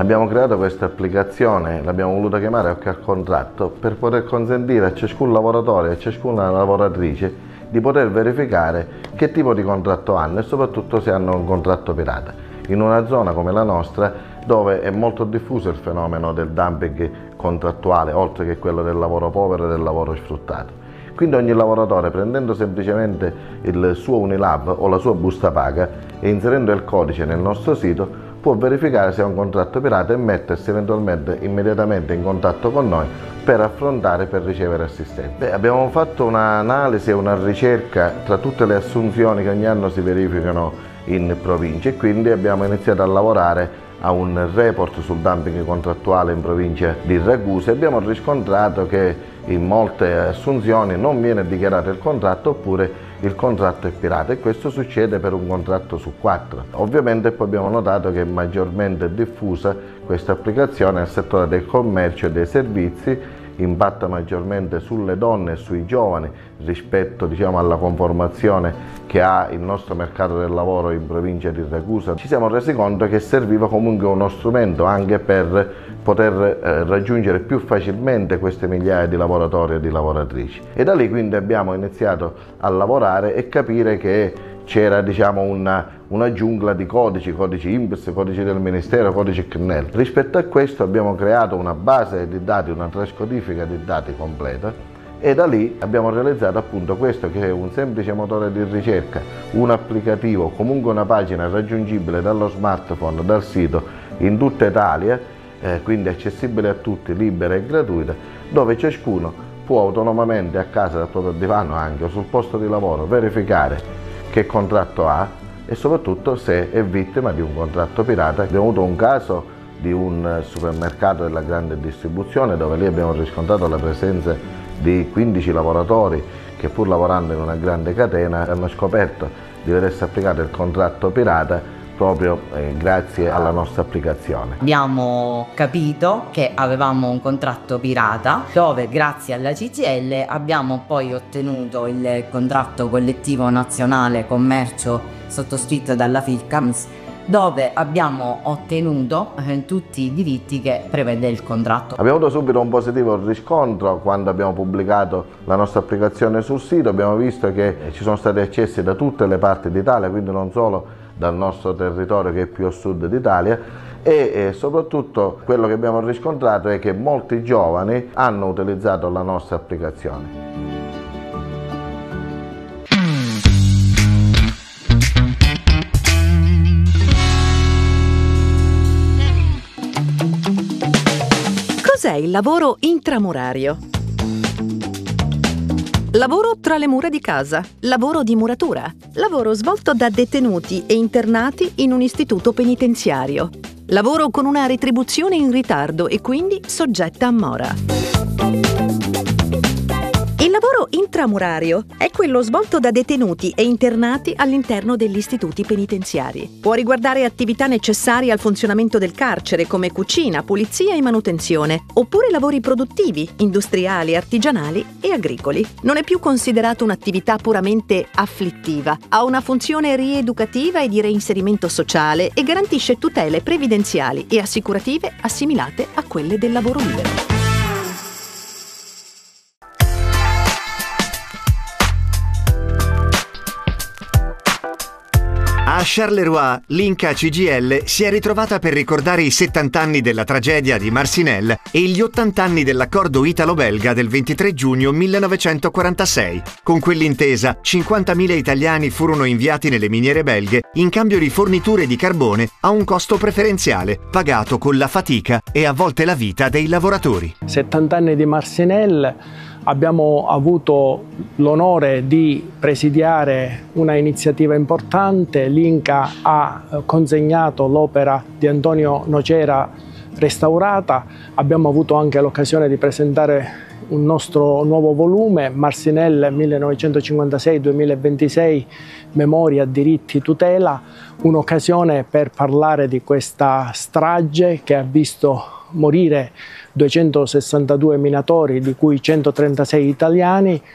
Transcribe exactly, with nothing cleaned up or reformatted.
Abbiamo creato questa applicazione, l'abbiamo voluta chiamare Occhio al Contratto, per poter consentire a ciascun lavoratore e a ciascuna lavoratrice di poter verificare che tipo di contratto hanno e soprattutto se hanno un contratto pirata. In una zona come la nostra, dove è molto diffuso il fenomeno del dumping contrattuale, oltre che quello del lavoro povero e del lavoro sfruttato. Quindi ogni lavoratore, prendendo semplicemente il suo Unilab o la sua busta paga e inserendo il codice nel nostro sito, può verificare se ha un contratto pirata e mettersi eventualmente immediatamente in contatto con noi per affrontare e per ricevere assistenza. Beh, abbiamo fatto un'analisi e una ricerca tra tutte le assunzioni che ogni anno si verificano in provincia e quindi abbiamo iniziato a lavorare a un report sul dumping contrattuale in provincia di Ragusa e abbiamo riscontrato che in molte assunzioni non viene dichiarato il contratto oppure il contratto è pirata e questo succede per un contratto su quattro. Ovviamente poi abbiamo notato che è maggiormente diffusa questa applicazione nel settore del commercio e dei servizi, impatta maggiormente sulle donne e sui giovani rispetto, diciamo, alla conformazione che ha il nostro mercato del lavoro in provincia di Ragusa. Ci siamo resi conto che serviva comunque uno strumento anche per poter eh, raggiungere più facilmente queste migliaia di lavoratori e di lavoratrici. E da lì quindi abbiamo iniziato a lavorare e capire che c'era, diciamo, una, una giungla di codici, codici I N P S, codici del Ministero, codici C N E L. Rispetto a questo abbiamo creato una base di dati, una trascodifica di dati completa e da lì abbiamo realizzato appunto questo che è un semplice motore di ricerca, un applicativo, comunque una pagina raggiungibile dallo smartphone, dal sito in tutta Italia, eh, quindi accessibile a tutti, libera e gratuita, dove ciascuno può autonomamente a casa dal proprio divano anche o sul posto di lavoro verificare che contratto ha e soprattutto se è vittima di un contratto pirata. Abbiamo avuto un caso di un supermercato della grande distribuzione dove lì abbiamo riscontrato la presenza di quindici lavoratori che pur lavorando in una grande catena hanno scoperto di vedersi applicato il contratto pirata proprio eh, grazie alla nostra applicazione. Abbiamo capito che avevamo un contratto pirata dove grazie alla C G I L abbiamo poi ottenuto il contratto collettivo nazionale commercio sottoscritto dalla Filcams, dove abbiamo ottenuto eh, tutti i diritti che prevede il contratto. Abbiamo avuto subito un positivo riscontro quando abbiamo pubblicato la nostra applicazione sul sito. Abbiamo visto che ci sono stati accessi da tutte le parti d'Italia, quindi non solo dal nostro territorio che è più a sud d'Italia e eh, soprattutto quello che abbiamo riscontrato è che molti giovani hanno utilizzato la nostra applicazione. Cos'è il lavoro intramurario? Lavoro tra le mura di casa, lavoro di muratura, lavoro svolto da detenuti e internati in un istituto penitenziario, lavoro con una retribuzione in ritardo e quindi soggetta a mora. Il lavoro intramurario è quello svolto da detenuti e internati all'interno degli istituti penitenziari. Può riguardare attività necessarie al funzionamento del carcere come cucina, pulizia e manutenzione, oppure lavori produttivi, industriali, artigianali e agricoli. Non è più considerato un'attività puramente afflittiva, ha una funzione rieducativa e di reinserimento sociale e garantisce tutele previdenziali e assicurative assimilate a quelle del lavoro libero. A Charleroi, l'Inca C G I L si è ritrovata per ricordare i settanta anni della tragedia di Marcinelle e gli ottanta anni dell'accordo italo-belga del ventitré giugno millenovecentoquarantasei. Con quell'intesa, cinquantamila italiani furono inviati nelle miniere belghe in cambio di forniture di carbone a un costo preferenziale, pagato con la fatica e a volte la vita dei lavoratori. settanta anni di Marcinelle. Abbiamo avuto l'onore di presidiare una iniziativa importante. L'Inca ha consegnato l'opera di Antonio Nocera restaurata. Abbiamo avuto anche l'occasione di presentare un nostro nuovo volume, Marcinelle millenovecentocinquantasei duemilaventisei, Memoria, diritti, tutela, un'occasione per parlare di questa strage che ha visto morire duecentosessantadue minatori, di cui centotrentasei italiani,